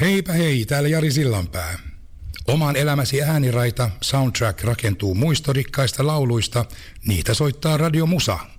Heipä hei, täällä Jari Sillanpää. Oman elämäsi ääniraita Soundtrack rakentuu muistorikkaista lauluista, niitä soittaa Radio Musa.